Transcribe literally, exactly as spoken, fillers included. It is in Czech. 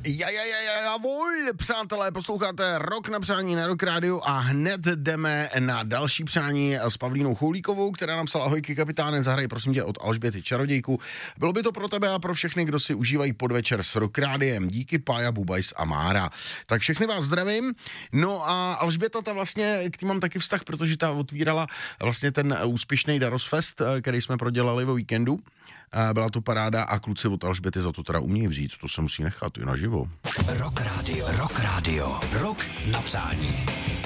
Ja, ja, ja, ja, javol, přátelé, posloucháte Rock na přání na Rock Radio a hned jdeme na další přání s Pavlínou Choulíkovou, která napsala: ahojky kapitáne, zahraj prosím tě od Alžběty Čarodějku. Bylo by to pro tebe a pro všechny, kdo si užívají podvečer s Rock Rádiem. Díky Pája, Bubajs a Mára. Tak všechny vás zdravím. No a Alžběta, ta vlastně, k tím mám taky vztah, protože ta otvírala vlastně ten úspěšný Darosfest, který jsme prodělali o víkendu. Byla to paráda a kluci od Alžběty za to teda umějí vzít, to se musí nechat i naživo. Rock Radio, Rock Radio, Rock na přání.